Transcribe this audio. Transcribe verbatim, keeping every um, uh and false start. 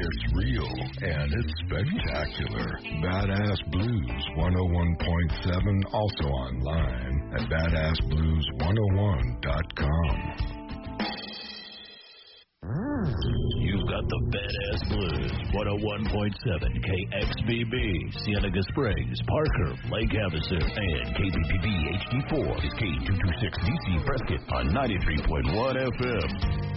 It's real and it's spectacular. Badass Blues one oh one point seven, also online at badass blues one oh one dot com. You've got the Badass Blues, one oh one point seven K X B B, Cienega Springs, Parker, Lake Havasu, and K P P B H D four is K two twenty-six D C Prescott on ninety-three point one F M.